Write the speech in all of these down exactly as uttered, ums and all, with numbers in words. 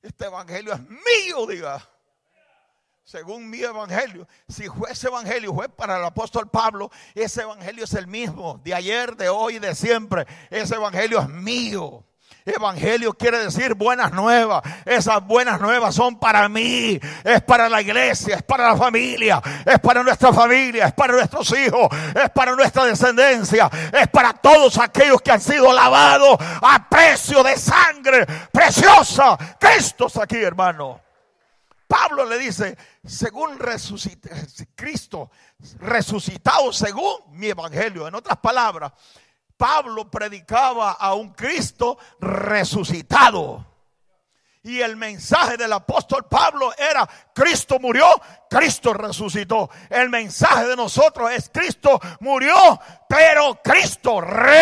Este evangelio es mío, diga. Según mi evangelio. Si fue ese evangelio fue para el apóstol Pablo, ese evangelio es el mismo, de ayer, de hoy, de siempre. Ese evangelio es mío. Evangelio quiere decir buenas nuevas. Esas buenas nuevas son para mí, es para la iglesia, es para la familia, es para nuestra familia, es para nuestros hijos, es para nuestra descendencia, es para todos aquellos que han sido lavados a precio de sangre preciosa. Cristo está aquí, hermano. Pablo le dice, según resucita, Cristo resucitado según mi evangelio. En otras palabras, Pablo predicaba a un Cristo resucitado. Y el mensaje del apóstol Pablo era: Cristo murió, Cristo resucitó. El mensaje de nosotros es: Cristo murió, pero Cristo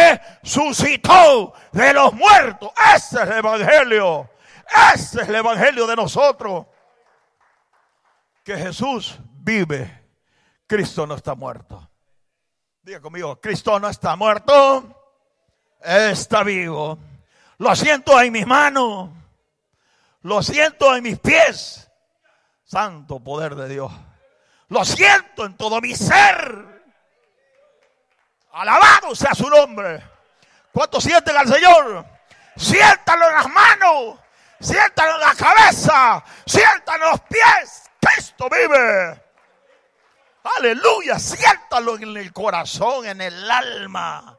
resucitó de los muertos. Ese es el evangelio. Ese es el evangelio de nosotros. Que Jesús vive, Cristo no está muerto. Diga conmigo: Cristo no está muerto, está vivo. Lo siento en mis manos, lo siento en mis pies. Santo poder de Dios. Lo siento en todo mi ser. Alabado sea su nombre. ¿Cuántos sienten al Señor? Siéntalo en las manos, siéntalo en la cabeza, siéntalo en los pies. Cristo vive. Aleluya, siéntalo en el corazón, en el alma.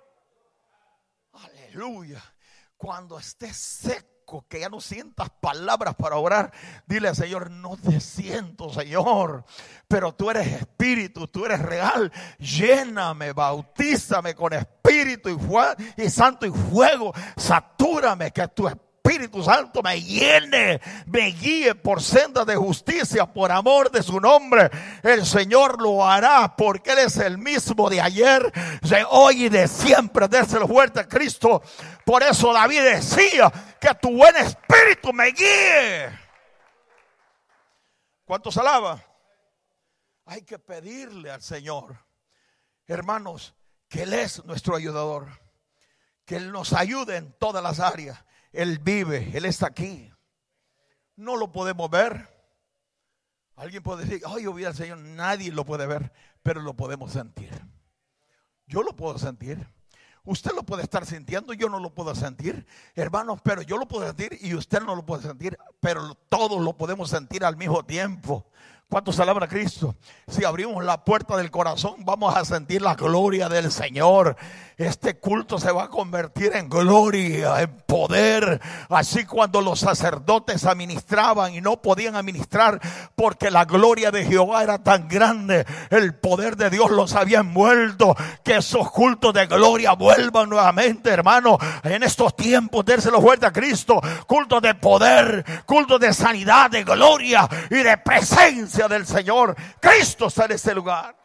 Aleluya. Cuando estés seco, que ya no sientas palabras para orar, dile al Señor: no te siento, Señor, pero tú eres espíritu, tú eres real. Lléname, bautízame con espíritu y, fuego, y santo y fuego. Satúrame, que tu espíritu Espíritu Santo me llene, me guíe por sendas de justicia, por amor de su nombre. El Señor lo hará, porque Él es el mismo de ayer, de hoy y de siempre. Déselo fuerte a Cristo. Por eso David decía: que tu buen espíritu me guíe. ¿Cuántos alaban? Hay que pedirle al Señor, hermanos, que Él es nuestro ayudador, que Él nos ayude en todas las áreas. Él vive, Él está aquí. No lo podemos ver. Alguien puede decir: ay, yo vi al Señor. Nadie lo puede ver, pero lo podemos sentir. Yo lo puedo sentir. Usted lo puede estar sintiendo, yo no lo puedo sentir, hermanos, pero yo lo puedo sentir y usted no lo puede sentir, pero todos lo podemos sentir al mismo tiempo. ¿Cuántos alaban a Cristo? Si abrimos la puerta del corazón, vamos a sentir la gloria del Señor. Este culto se va a convertir en gloria, en poder. Así cuando los sacerdotes administraban y no podían administrar porque la gloria de Jehová era tan grande, el poder de Dios los había envuelto. Que esos cultos de gloria vuelvan nuevamente, hermano, en estos tiempos. Dérselo fuerte a Cristo. Cultos de poder, cultos de sanidad, de gloria y de presencia del Señor. Cristo está en este lugar.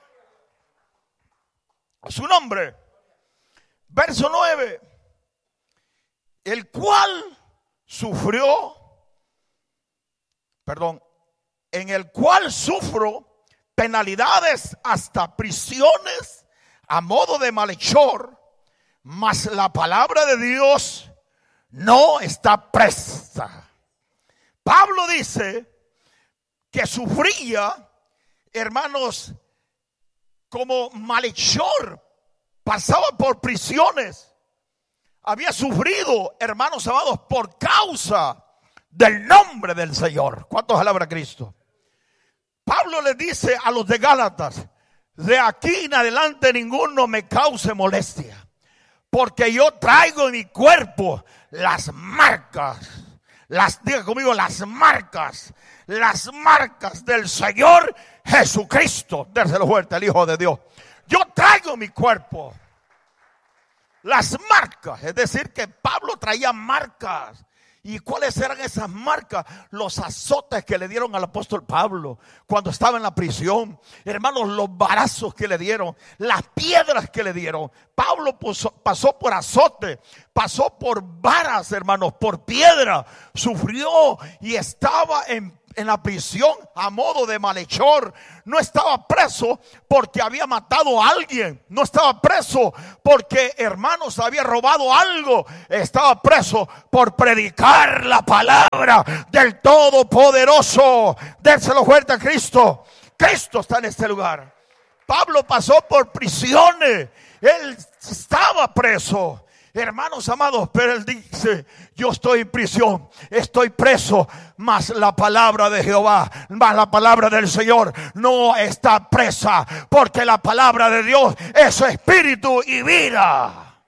A su nombre. Verso nueve. El cual sufrió, perdón, en el cual sufro penalidades hasta prisiones a modo de malhechor, mas la palabra de Dios no está presta. Pablo dice que sufría, hermanos, como malhechor. Pasaba por prisiones. Había sufrido, hermanos amados, por causa del nombre del Señor. ¿Cuántos alaban a Cristo? Pablo le dice a los de Gálatas: de aquí en adelante ninguno me cause molestia, porque yo traigo en mi cuerpo las marcas. Las, diga conmigo, las marcas, las marcas del Señor Jesucristo. Dérselo fuerte al Hijo de Dios. Yo traigo mi cuerpo las marcas. Es decir, que Pablo traía marcas. ¿Y cuáles eran esas marcas? Los azotes que le dieron al apóstol Pablo cuando estaba en la prisión. Hermanos, los varazos que le dieron, las piedras que le dieron. Pablo pasó, pasó por azote, pasó por varas, hermanos, por piedra. Sufrió y estaba en en la prisión a modo de malhechor. No estaba preso porque había matado a alguien. No estaba preso porque, hermanos, había robado algo. Estaba preso por predicar la palabra del Todopoderoso. Déselo fuerte a Cristo. Cristo está en este lugar. Pablo pasó por prisiones. Él estaba preso. Hermanos amados, pero él dice: yo estoy en prisión, estoy preso, mas la palabra de Jehová, mas la palabra del Señor no está presa, porque la palabra de Dios es espíritu y vida.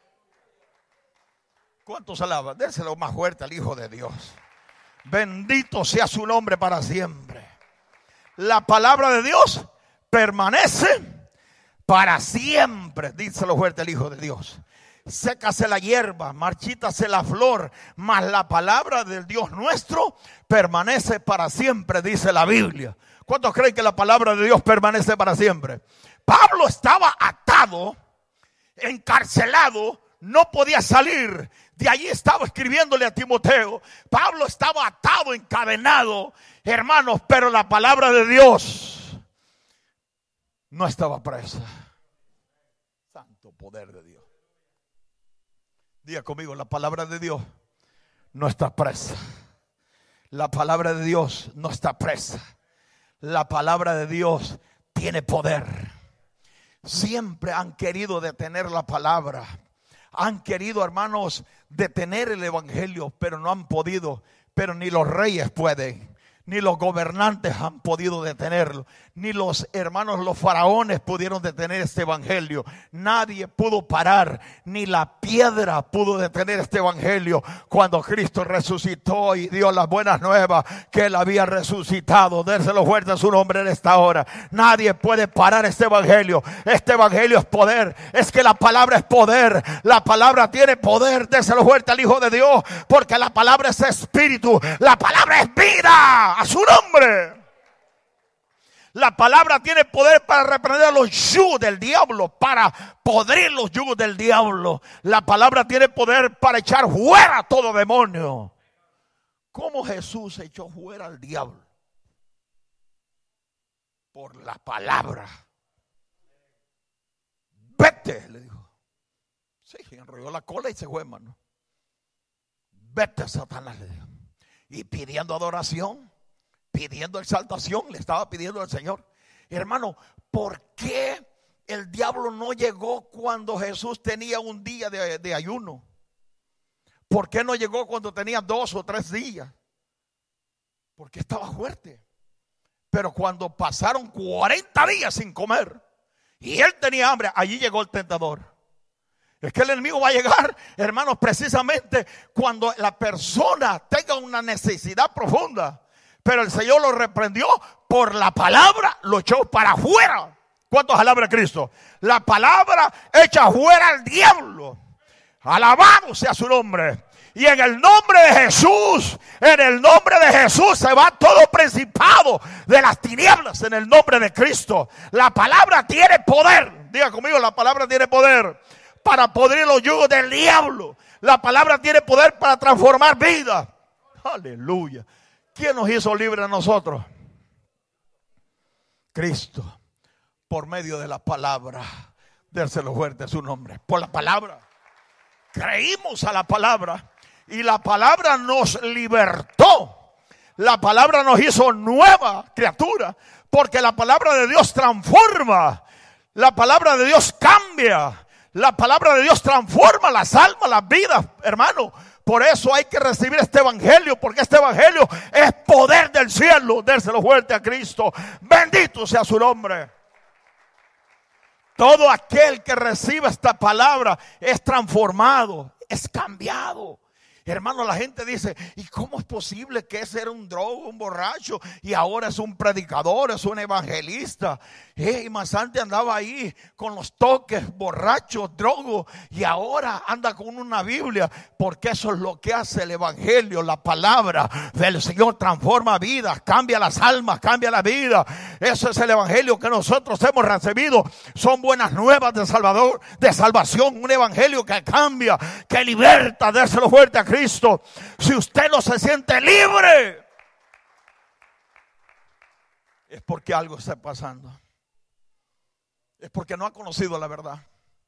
¿Cuántos alaban? Déselo más fuerte al Hijo de Dios. Bendito sea su nombre para siempre. La palabra de Dios permanece para siempre. Díselo fuerte al Hijo de Dios. Sécase la hierba, marchítase la flor, mas la palabra del Dios nuestro permanece para siempre, dice la Biblia. ¿Cuántos creen que la palabra de Dios permanece para siempre? Pablo estaba atado, encarcelado, no podía salir. De allí estaba escribiéndole a Timoteo. Pablo estaba atado, encadenado, hermanos, pero la palabra de Dios no estaba presa. Santo poder de Dios. Diga conmigo: la palabra de Dios no está presa. La palabra de Dios no está presa. La palabra de Dios tiene poder. Siempre han querido detener la palabra. Han querido, hermanos, detener el evangelio, pero no han podido. Pero ni los reyes pueden, ni los gobernantes han podido detenerlo, ni los hermanos, los faraones pudieron detener este evangelio. Nadie pudo parar, ni la piedra pudo detener este evangelio cuando Cristo resucitó y dio las buenas nuevas que Él había resucitado. Déselo fuerte a su nombre en esta hora. Nadie puede parar este evangelio. Este evangelio es poder. Es que la palabra es poder. La palabra tiene poder. Déselo fuerte al Hijo de Dios, porque la palabra es espíritu. La palabra es vida. A su nombre. La palabra tiene poder para reprender los yugos del diablo, para podrir los yugos del diablo. La palabra tiene poder para echar fuera todo demonio. ¿Cómo Jesús echó fuera al diablo? Por la palabra. Vete, le dijo. Sí, enrolló la cola y se fue, hermano. Vete, Satanás, le dijo. Y pidiendo adoración, pidiendo exaltación, le estaba pidiendo al Señor. Hermano, ¿por qué el diablo no llegó cuando Jesús tenía un día de, de ayuno? ¿Por qué no llegó cuando tenía dos o tres días? Porque estaba fuerte. Pero cuando pasaron cuarenta días sin comer y él tenía hambre, allí llegó el tentador. Es que el enemigo va a llegar, hermanos, precisamente cuando la persona tenga una necesidad profunda. Pero el Señor lo reprendió por la palabra, lo echó para afuera. ¿Cuántos alaban a Cristo? La palabra echa fuera al diablo. Alabado sea su nombre. Y en el nombre de Jesús, en el nombre de Jesús se va todo principado de las tinieblas en el nombre de Cristo. La palabra tiene poder. Diga conmigo, la palabra tiene poder para podrir los yugos del diablo. La palabra tiene poder para transformar vidas. Aleluya. ¿Quién nos hizo libres a nosotros? Cristo, por medio de la palabra. Déselo fuerte a su nombre. Por la palabra. Creímos a la palabra y la palabra nos libertó. La palabra nos hizo nueva criatura, porque la palabra de Dios transforma. La palabra de Dios cambia. La palabra de Dios transforma las almas, las vidas, hermano. Por eso hay que recibir este evangelio, porque este evangelio es poder del cielo. Déselo fuerte a Cristo. Bendito sea su nombre. Todo aquel que reciba esta palabra es transformado, es cambiado. Hermano, la gente dice: ¿y cómo es posible que ese era un drogo, un borracho, y ahora es un predicador, es un evangelista? Eh, más antes andaba ahí con los toques, borracho, drogo, y ahora anda con una Biblia, porque eso es lo que hace el evangelio. La palabra del Señor transforma vidas, cambia las almas, cambia la vida. Eso es el evangelio que nosotros hemos recibido. Son buenas nuevas de Salvador, de salvación, un evangelio que cambia, que liberta. Déselo fuerte a Cristo. Si usted no se siente libre, es porque algo está pasando. Es porque no ha conocido la verdad.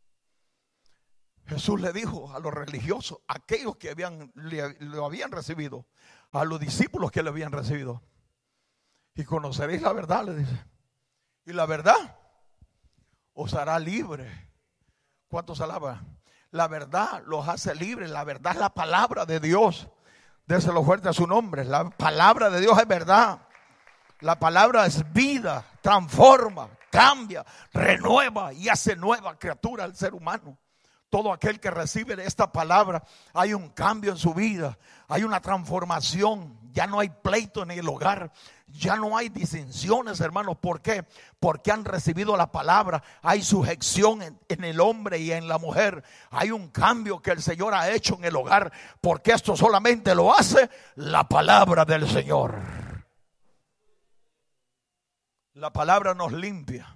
Jesús le dijo a los religiosos, aquellos que habían, le, lo habían recibido, a los discípulos que lo habían recibido: y conoceréis la verdad, le dice, y la verdad os hará libre. ¿Cuántos alaban? La verdad los hace libres. La verdad es la palabra de Dios. Déselo fuerte a su nombre. La palabra de Dios es verdad. La palabra es vida, transforma, cambia, renueva y hace nueva criatura al ser humano. Todo aquel que recibe de esta palabra, hay un cambio en su vida, hay una transformación. Ya no hay pleito en el hogar, ya no hay disensiones, hermanos. ¿Por qué? Porque han recibido la palabra. Hay sujeción en, en el hombre y en la mujer. Hay un cambio que el Señor ha hecho en el hogar, porque esto solamente lo hace la palabra del Señor. La palabra nos limpia.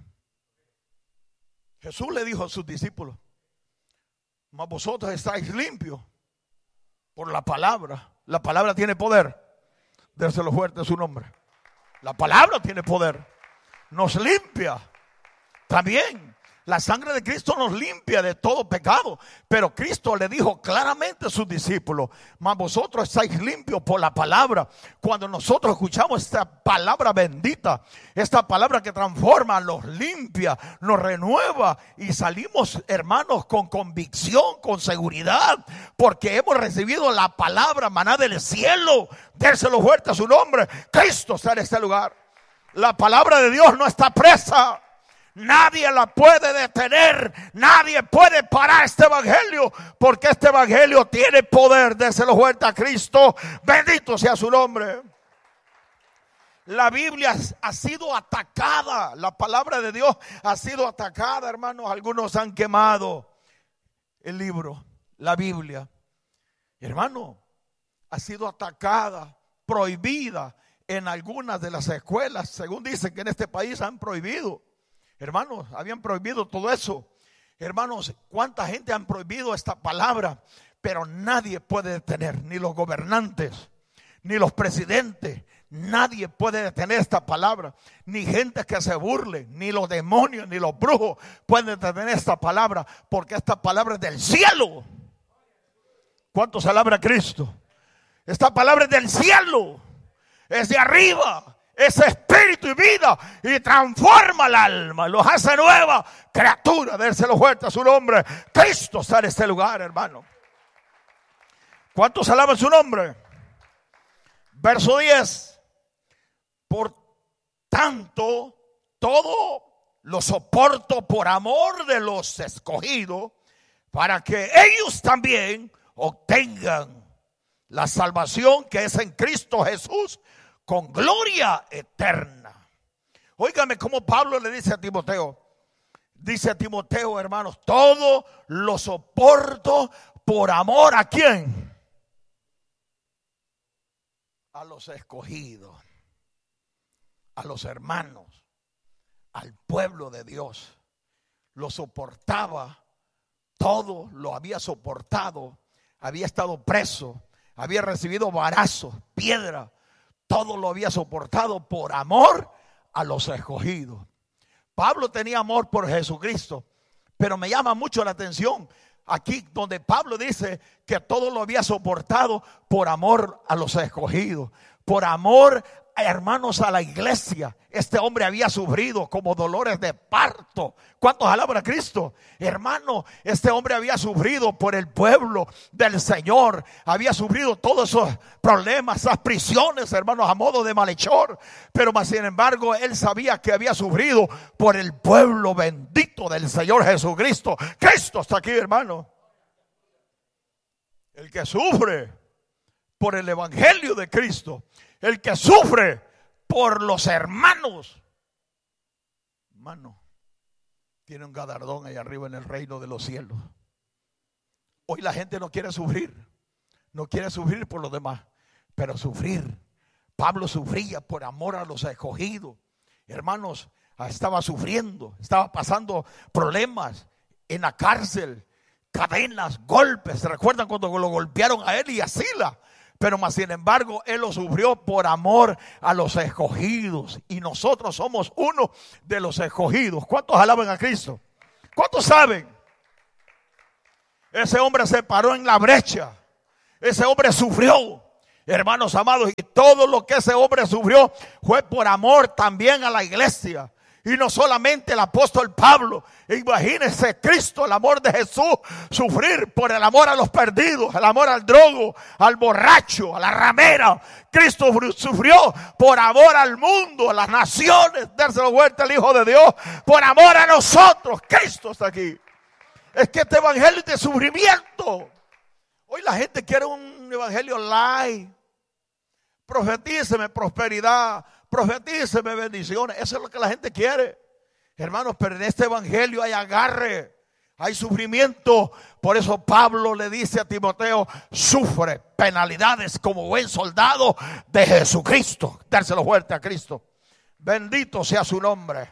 Jesús le dijo a sus discípulos: mas vosotros estáis limpios por la palabra. La palabra tiene poder. Déselo fuerte a su nombre. La palabra tiene poder. Nos limpia. También la sangre de Cristo nos limpia de todo pecado. Pero Cristo le dijo claramente a sus discípulos: mas vosotros estáis limpios por la palabra. Cuando nosotros escuchamos esta palabra bendita, esta palabra que transforma, nos limpia, nos renueva, y salimos, hermanos, con convicción, con seguridad, porque hemos recibido la palabra maná del cielo. Déselo fuerte a su nombre. Cristo está en este lugar. La palabra de Dios no está presa. Nadie la puede detener. Nadie puede parar este evangelio, porque este evangelio tiene poder. Déselo fuerte a Cristo. Bendito sea su nombre. La Biblia ha sido atacada. La palabra de Dios ha sido atacada, hermanos. Algunos han quemado el libro, la Biblia. Hermano, ha sido atacada, prohibida en algunas de las escuelas. Según dicen que en este país han prohibido. Hermanos, habían prohibido todo eso. Hermanos, ¿cuánta gente han prohibido esta palabra? Pero nadie puede detener, ni los gobernantes, ni los presidentes. Nadie puede detener esta palabra. Ni gente que se burle, ni los demonios, ni los brujos pueden detener esta palabra, porque esta palabra es del cielo. ¿Cuántos alaban a Cristo? Esta palabra es del cielo, es de arriba. Es espíritu y vida, y transforma el alma, los hace nueva criatura. Dérselo fuerte a su nombre. Cristo está en este lugar, hermano. ¿Cuántos alaban su nombre? Verso diez. Por tanto, todo lo soporto por amor de los escogidos, para que ellos también obtengan la salvación que es en Cristo Jesús, con gloria eterna. Óigame cómo Pablo le dice a Timoteo. Dice a Timoteo, hermanos: todo lo soporto por amor. ¿A quién? A los escogidos, a los hermanos, al pueblo de Dios. Lo soportaba, todo lo había soportado. Había estado preso, había recibido varazos, piedra. Todo lo había soportado por amor a los escogidos. Pablo tenía amor por Jesucristo, pero me llama mucho la atención aquí donde Pablo dice que todo lo había soportado por amor a los escogidos, por amor, hermanos, a la iglesia. Este hombre había sufrido como dolores de parto. ¿Cuántos alaban a Cristo? Hermano, este hombre había sufrido por el pueblo del Señor. Había sufrido todos esos problemas, esas prisiones, hermanos, a modo de malhechor. Pero más sin embargo, él sabía que había sufrido por el pueblo bendito del Señor Jesucristo. Cristo está aquí, hermano. El que sufre por el evangelio de Cristo, el que sufre por los hermanos, hermano, tiene un galardón ahí arriba en el reino de los cielos. Hoy la gente no quiere sufrir, no quiere sufrir por los demás, pero sufrir. Pablo sufría por amor a los escogidos. Hermanos, estaba sufriendo, estaba pasando problemas en la cárcel, cadenas, golpes. ¿Se recuerdan cuando lo golpearon a él y a Sila? Pero más sin embargo, Él lo sufrió por amor a los escogidos. Y nosotros somos uno de los escogidos. ¿Cuántos alaban a Cristo? ¿Cuántos saben? Ese hombre se paró en la brecha. Ese hombre sufrió, hermanos amados. Y todo lo que ese hombre sufrió fue por amor también a la iglesia. Y no solamente el apóstol Pablo. Imagínense Cristo, el amor de Jesús, sufrir por el amor a los perdidos, el amor al drogo, al borracho, a la ramera. Cristo sufrió por amor al mundo, a las naciones. Dárselo vuelta al Hijo de Dios, por amor a nosotros. Cristo está aquí. Es que este evangelio es de sufrimiento. Hoy la gente quiere un evangelio light. Profetíceme prosperidad. Profetíceme bendiciones. Eso es lo que la gente quiere, hermanos. Pero en este evangelio hay agarre, hay sufrimiento. Por eso Pablo le dice a Timoteo: sufre penalidades como buen soldado de Jesucristo. Dárselo fuerte a Cristo. Bendito sea su nombre.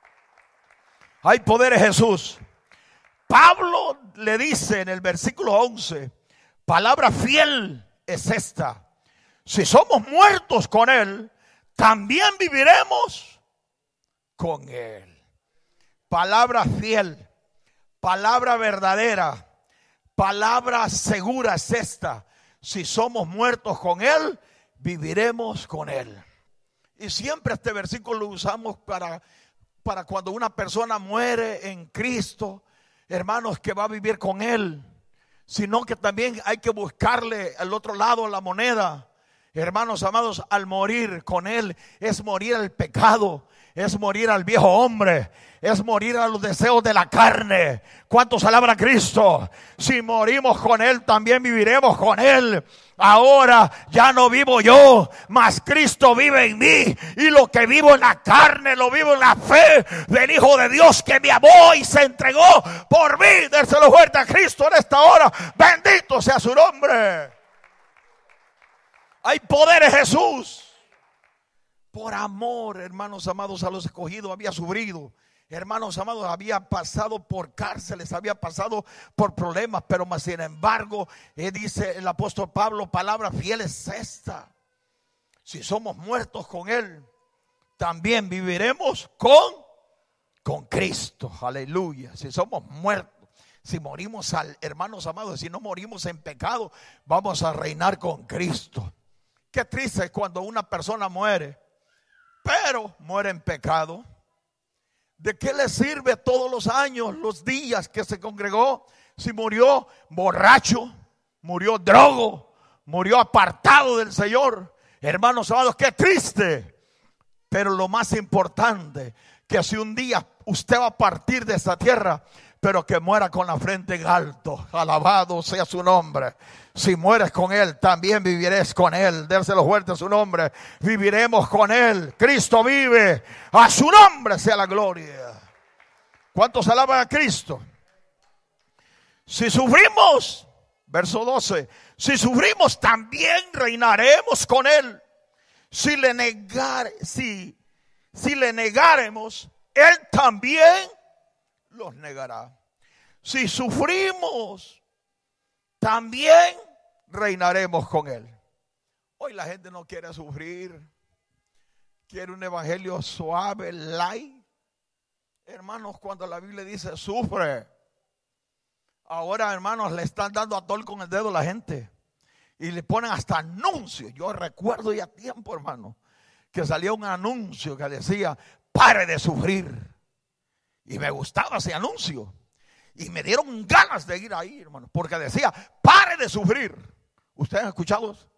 Hay poder en Jesús. Pablo le dice en el versículo once: palabra fiel es esta: si somos muertos con Él, también viviremos con Él. Palabra fiel, palabra verdadera, palabra segura es esta: si somos muertos con Él, viviremos con Él. Y siempre este versículo lo usamos para, para cuando una persona muere en Cristo, hermanos, que va a vivir con Él. Sino que también hay que buscarle al otro lado la moneda. Hermanos amados, al morir con Él es morir al pecado, es morir al viejo hombre, es morir a los deseos de la carne. ¿Cuántos alaban a Cristo? Si morimos con Él, también viviremos con Él. Ahora ya no vivo yo, mas Cristo vive en mí. Y lo que vivo en la carne, lo vivo en la fe del Hijo de Dios que me amó y se entregó por mí. Dérselo fuerte a Cristo en esta hora. Bendito sea su nombre. Hay poder en Jesús. Por amor, hermanos amados, a los escogidos había sufrido. Hermanos amados, había pasado por cárceles, había pasado por problemas, pero más sin embargo, eh, dice el apóstol Pablo, palabra fiel es esta: si somos muertos con Él, también viviremos con, con Cristo. Aleluya. Si somos muertos, si morimos, al, hermanos amados, si no morimos en pecado, vamos a reinar con Cristo. Qué triste es cuando una persona muere, pero muere en pecado. ¿De qué le sirve todos los años, los días que se congregó, si murió borracho, murió drogo, murió apartado del Señor? Hermanos amados, qué triste. Pero lo más importante, que si un día usted va a partir de esta tierra, pero que muera con la frente en alto. Alabado sea su nombre. Si mueres con Él, también vivirás con Él. Dérselo fuerte a su nombre. Viviremos con Él. Cristo vive. A su nombre sea la gloria. ¿Cuántos alaban a Cristo? Si sufrimos, verso doce, si sufrimos, también reinaremos con Él. Si le negar, si, si le negaremos, Él también los negará. Si sufrimos, también reinaremos con Él. Hoy la gente no quiere sufrir, quiere un evangelio suave, light. Hermanos, cuando la Biblia dice sufre, ahora, hermanos, le están dando a tol con el dedo a la gente y le ponen hasta anuncios. Yo recuerdo ya tiempo, hermano, que salía un anuncio que decía: pare de sufrir. Y me gustaba ese anuncio. Y me dieron ganas de ir ahí, hermano, porque decía: pare de sufrir. ¿Ustedes han escuchado eso?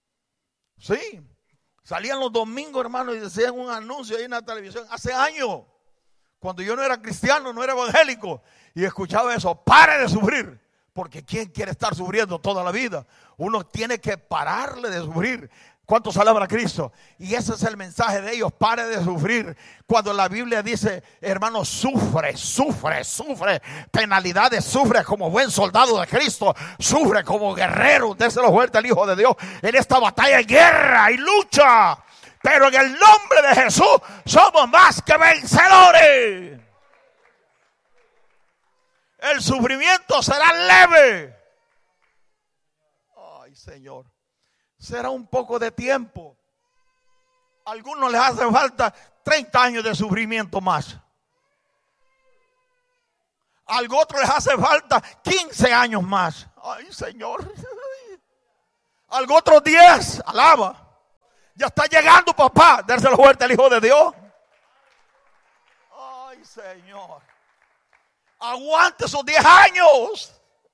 Sí. Salían los domingos, hermano, y decían un anuncio ahí en la televisión. Hace años, cuando yo no era cristiano, no era evangélico, y escuchaba eso: pare de sufrir. Porque ¿quién quiere estar sufriendo toda la vida? Uno tiene que pararle de sufrir. ¿Cuántos alaban a Cristo? Y ese es el mensaje de ellos: pare de sufrir. Cuando la Biblia dice, hermano, sufre, sufre, sufre penalidades, sufre como buen soldado de Cristo, sufre como guerrero. Déselo fuerte al Hijo de Dios. En esta batalla hay guerra y lucha, pero en el nombre de Jesús somos más que vencedores. El sufrimiento será leve. Ay, Señor. será un poco de tiempo. A algunos les hace falta treinta años de sufrimiento más. A otros les hace falta quince años más. Ay, Señor. A otros diez. Alaba. Ya está llegando, papá. Dérselo fuerte al Hijo de Dios. Ay, Señor. Aguante esos diez años.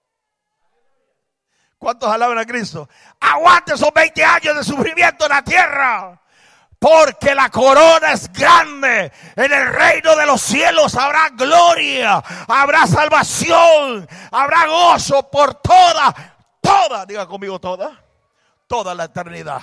¿Cuántos alaban a Cristo? Aguante esos veinte años de sufrimiento en la tierra. Porque la corona es grande. En el reino de los cielos habrá gloria, habrá salvación, habrá gozo por toda, toda, diga conmigo toda, toda la eternidad.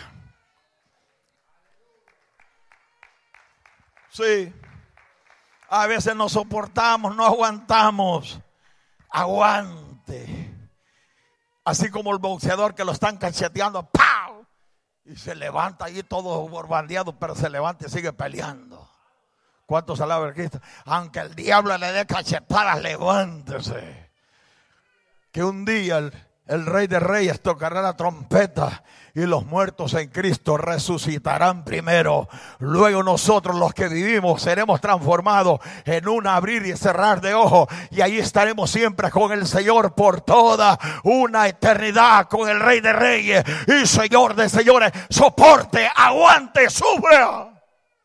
Sí, a veces no soportamos, no aguantamos. Aguante. Así como el boxeador que lo están cacheteando, ¡pau! Y se levanta ahí todo borbandeado, pero se levanta y sigue peleando. ¿Cuántos alaban a Cristo? Aunque el diablo le dé cachetadas, levántese. Que un día el, el Rey de Reyes tocará la trompeta y los muertos en Cristo resucitarán primero. Luego nosotros los que vivimos seremos transformados en un abrir y cerrar de ojos. Y ahí estaremos siempre con el Señor por toda una eternidad. Con el Rey de Reyes y Señor de señores. Soporte, aguante, sufra.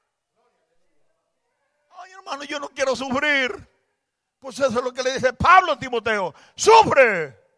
Ay, hermano, yo no quiero sufrir. Pues eso es lo que le dice Pablo a Timoteo. Sufre.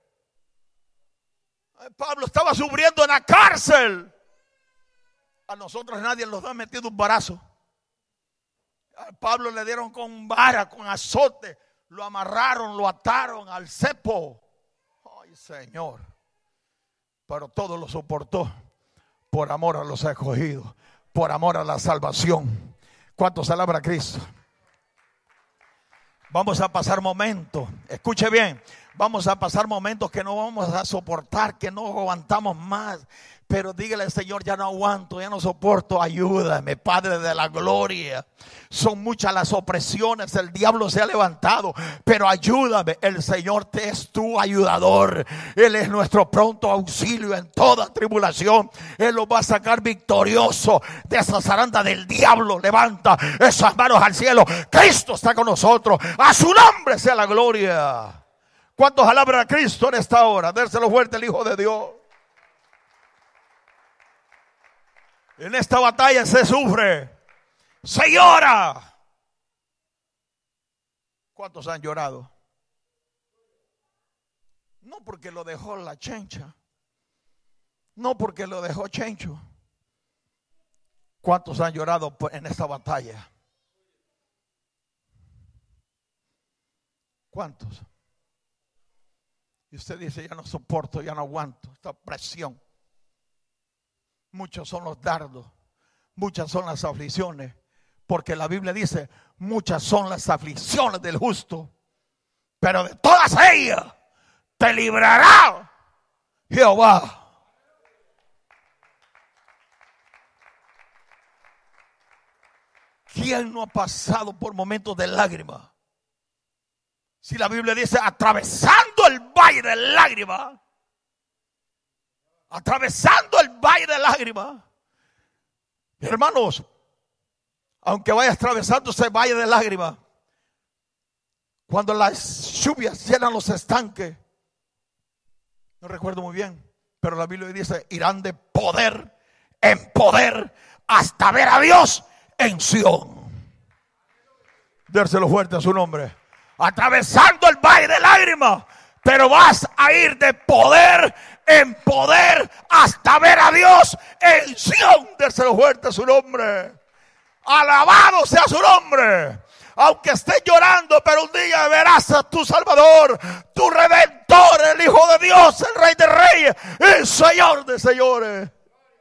Pablo estaba sufriendo en la cárcel. A nosotros nadie nos ha metido un barazo. A Pablo le dieron con vara, con azote. Lo amarraron, lo ataron al cepo. Ay, Señor. Pero todo lo soportó por amor a los escogidos, por amor a la salvación. ¿Cuántos alaban a Cristo? Vamos a pasar momentos, escuche bien, vamos a pasar momentos que no vamos a soportar, que no aguantamos más. Pero dígale al Señor, ya no aguanto, ya no soporto, ayúdame, Padre de la gloria. Son muchas las opresiones, el diablo se ha levantado, pero ayúdame, el Señor te es tu ayudador. Él es nuestro pronto auxilio en toda tribulación. Él nos va a sacar victorioso de esa zaranda del diablo. Levanta esas manos al cielo, Cristo está con nosotros, a su nombre sea la gloria. ¿Cuántos alaban a Cristo en esta hora? Dérselo fuerte el Hijo de Dios. En esta batalla se sufre, se llora. ¿Cuántos han llorado? No porque lo dejó la chencha, no porque lo dejó Chencho. ¿Cuántos han llorado en esta batalla? ¿Cuántos? Y usted dice, ya no soporto, ya no aguanto esta presión. Muchos son los dardos, muchas son las aflicciones, porque la Biblia dice, muchas son las aflicciones del justo, pero de todas ellas te librará Jehová. ¿Quién no ha pasado por momentos de lágrimas? Si la Biblia dice, atravesando el valle de lágrimas, atravesando el valle de lágrimas. Hermanos, aunque vayas atravesando ese valle de lágrimas, cuando las lluvias llenan los estanques, no recuerdo muy bien, pero la Biblia dice, irán de poder en poder hasta ver a Dios en Sión. Dérselo fuerte a su nombre. Atravesando el valle de lágrimas, pero vas a ir de poder en poder hasta ver a Dios en Sión. Dérselo fuerte a su nombre. Alabado sea su nombre. Aunque estés llorando, pero un día verás a tu Salvador, tu Redentor, el Hijo de Dios, el Rey de Reyes, el Señor de señores.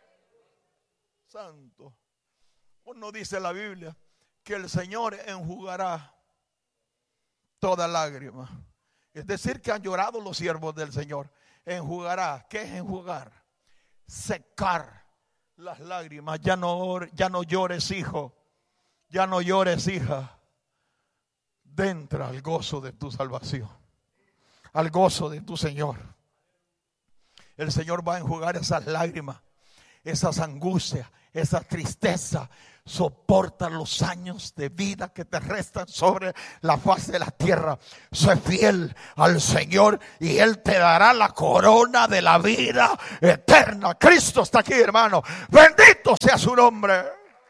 Santo. No dice la Biblia que el Señor enjugará toda lágrima. Es decir, que han llorado los siervos del Señor. Enjugará. ¿Qué es enjugar? Secar las lágrimas. Ya no, ya no llores, hijo. Ya no llores, hija. Entra al gozo de tu salvación, al gozo de tu Señor. El Señor va a enjugar esas lágrimas. esas angustias, esa tristeza. Soporta los años de vida que te restan sobre la faz de la tierra. Sé fiel al Señor y Él te dará la corona de la vida eterna. Cristo está aquí, hermano. Bendito sea su nombre.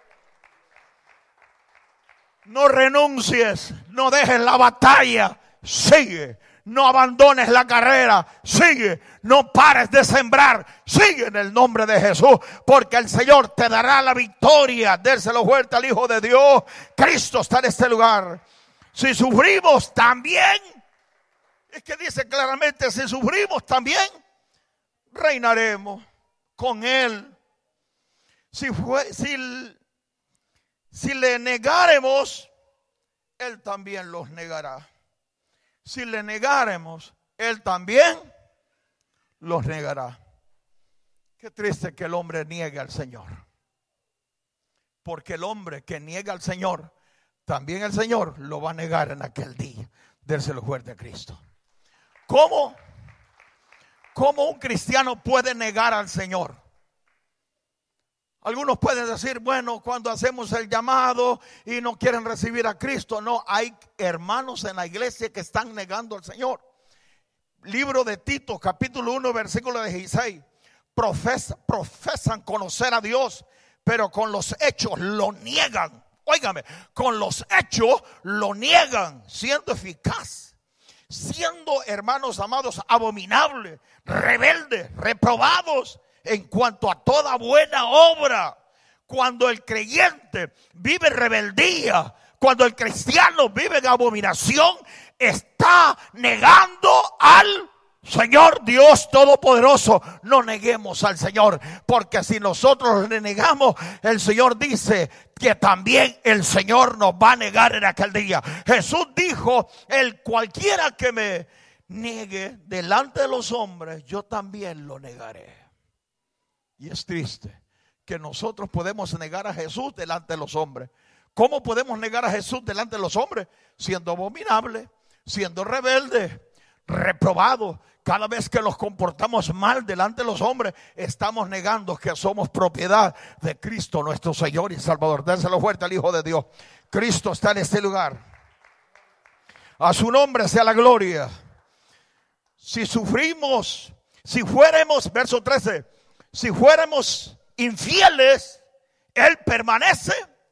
No renuncies, no dejes la batalla. Sigue. No abandones la carrera, sigue, no pares de sembrar, sigue en el nombre de Jesús, porque el Señor te dará la victoria. Dérselo fuerte al Hijo de Dios. Cristo está en este lugar. Si sufrimos también, es que dice claramente, si sufrimos también, reinaremos con Él. Si, fue, si, si le negáremos, Él también los negará. Si le negáremos, Él también los negará. Qué triste que el hombre niegue al Señor. Porque el hombre que niega al Señor, también el Señor lo va a negar en aquel día. Dérselo fuerte a Cristo. ¿Cómo? ¿Cómo un cristiano puede negar al Señor? Algunos pueden decir, bueno, cuando hacemos el llamado y no quieren recibir a Cristo. No, hay hermanos en la iglesia que están negando al Señor. Libro de Tito, capítulo uno, versículo dieciséis. Profesa, profesan conocer a Dios, pero con los hechos lo niegan. Óigame, con los hechos lo niegan, siendo eficaz, siendo, hermanos amados, abominables, rebeldes, reprobados en cuanto a toda buena obra. Cuando el creyente vive en rebeldía, cuando el cristiano vive en abominación, está negando al Señor Dios Todopoderoso. No neguemos al Señor, porque si nosotros le negamos, el Señor dice que también el Señor nos va a negar en aquel día. Jesús dijo, el cualquiera que me niegue delante de los hombres, yo también lo negaré. Y es triste que nosotros podemos negar a Jesús delante de los hombres. ¿Cómo podemos negar a Jesús delante de los hombres? Siendo abominable, siendo rebelde, reprobado. Cada vez que nos comportamos mal delante de los hombres, estamos negando que somos propiedad de Cristo, nuestro Señor y Salvador. Déselo fuerte al Hijo de Dios. Cristo está en este lugar. A su nombre sea la gloria. Si sufrimos, si fuéramos, verso trece, si fuéramos infieles, Él permanece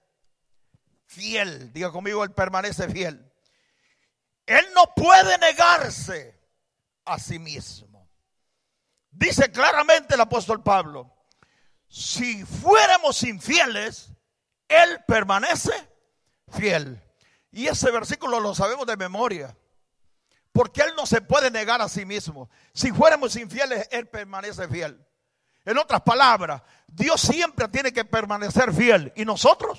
fiel. Diga conmigo, Él permanece fiel. Él no puede negarse a sí mismo. Dice claramente el apóstol Pablo, si fuéramos infieles, Él permanece fiel. Y ese versículo lo sabemos de memoria, porque Él no se puede negar a sí mismo. Si fuéramos infieles, Él permanece fiel. En otras palabras, Dios siempre tiene que permanecer fiel. ¿Y nosotros?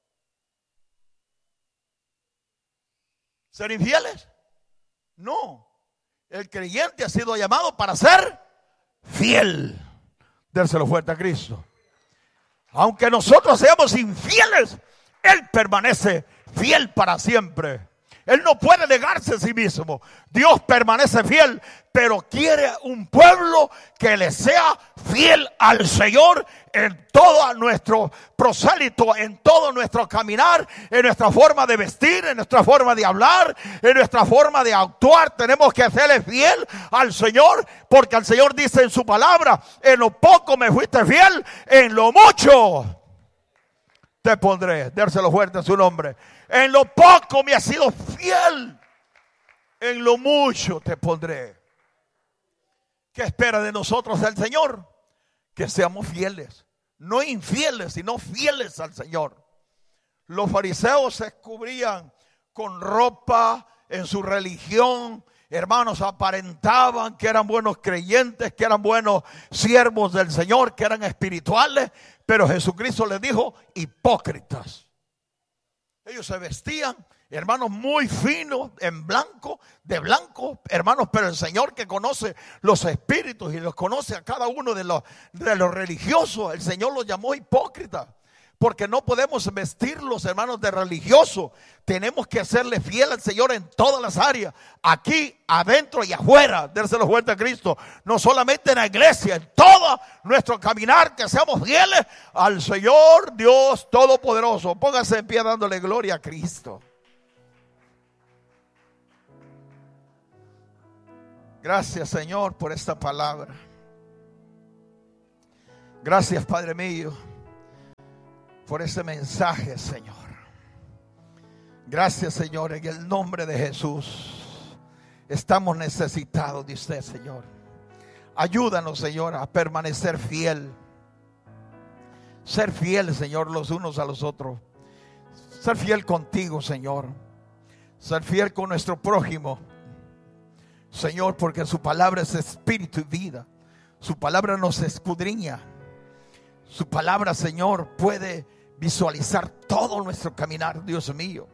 ¿Ser infieles? No. El creyente ha sido llamado para ser fiel. Dérselo fuerte a Cristo. Aunque nosotros seamos infieles, Él permanece fiel para siempre. Él no puede negarse a sí mismo. Dios permanece fiel, pero quiere un pueblo que le sea fiel al Señor en todo nuestro prosélito, en todo nuestro caminar, en nuestra forma de vestir, en nuestra forma de hablar, en nuestra forma de actuar. Tenemos que serle fiel al Señor, porque el Señor dice en su palabra, en lo poco me fuiste fiel, en lo mucho te pondré. Dérselo fuerte a su nombre. En lo poco me has sido fiel, en lo mucho te pondré. ¿Qué espera de nosotros el Señor? Que seamos fieles, no infieles, sino fieles al Señor. Los fariseos se cubrían con ropa en su religión. Hermanos, aparentaban que eran buenos creyentes, que eran buenos siervos del Señor, que eran espirituales. Pero Jesucristo les dijo, hipócritas. Ellos se vestían, hermanos, muy finos, en blanco, de blanco, hermanos, pero el Señor que conoce los espíritus y los conoce a cada uno de los, de los religiosos, el Señor los llamó hipócritas. Porque no podemos vestirlos, hermanos, de religioso. Tenemos que serle fiel al Señor en todas las áreas. Aquí, adentro y afuera. Dérselo fuerte a Cristo. No solamente en la iglesia, en todo nuestro caminar, que seamos fieles al Señor Dios Todopoderoso. Póngase en pie dándole gloria a Cristo. Gracias, Señor, por esta palabra. Gracias, Padre mío, por ese mensaje, Señor. Gracias, Señor, en el nombre de Jesús. Estamos necesitados de usted, Señor. Ayúdanos, Señor, a permanecer fiel. Ser fiel, Señor, los unos a los otros. Ser fiel contigo, Señor. Ser fiel con nuestro prójimo, Señor, porque su palabra es espíritu y vida. Su palabra nos escudriña. Su palabra, Señor, puede visualizar todo nuestro caminar, Dios mío.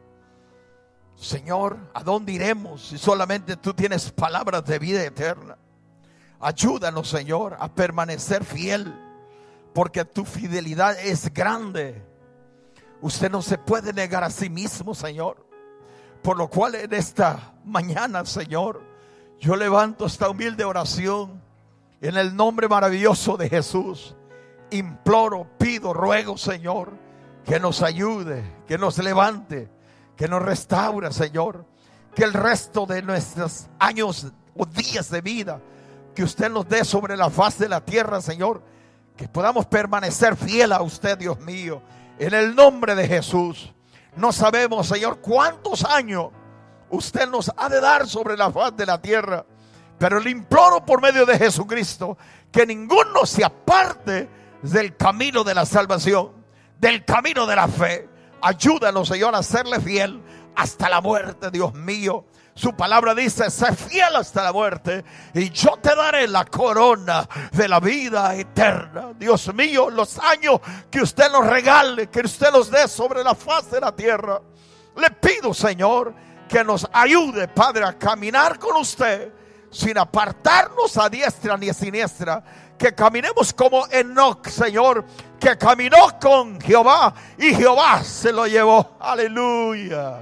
Señor, ¿a dónde iremos si solamente tú tienes palabras de vida eterna? Ayúdanos, Señor, a permanecer fiel, porque tu fidelidad es grande. Usted no se puede negar a sí mismo, Señor. Por lo cual en esta mañana, Señor, yo levanto esta humilde oración en el nombre maravilloso de Jesús. Imploro, pido, ruego, Señor, que nos ayude, que nos levante, que nos restaure, Señor. Que el resto de nuestros años o días de vida que usted nos dé sobre la faz de la tierra, Señor, que podamos permanecer fiel a usted, Dios mío, en el nombre de Jesús. No sabemos, Señor, cuántos años usted nos ha de dar sobre la faz de la tierra, pero le imploro por medio de Jesucristo que ninguno se aparte del camino de la salvación, del camino de la fe. Ayúdanos, Señor, a serle fiel hasta la muerte, Dios mío. Su palabra dice: sé fiel hasta la muerte y yo te daré la corona de la vida eterna. Dios mío, los años que usted nos regale, que usted nos dé sobre la faz de la tierra, le pido, Señor, que nos ayude, Padre, a caminar con usted sin apartarnos a diestra ni a siniestra. Que caminemos como Enoc, Señor, que caminó con Jehová y Jehová se lo llevó. Aleluya.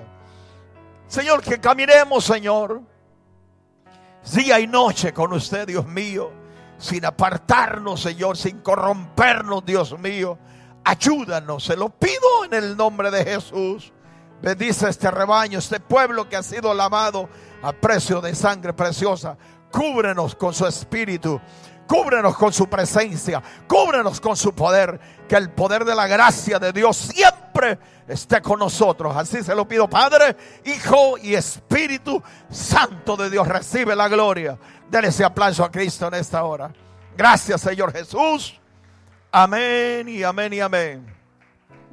Señor, que caminemos, Señor, día y noche con usted, Dios mío, sin apartarnos, Señor, sin corrompernos, Dios mío. Ayúdanos, se lo pido en el nombre de Jesús. Bendice este rebaño, este pueblo que ha sido lavado a precio de sangre preciosa. Cúbrenos con su espíritu. Cúbrenos con su presencia, cúbrenos con su poder, que el poder de la gracia de Dios siempre esté con nosotros. Así se lo pido, Padre, Hijo y Espíritu Santo de Dios. Recibe la gloria. Dele ese aplauso a Cristo en esta hora. Gracias, Señor Jesús. Amén y amén y amén.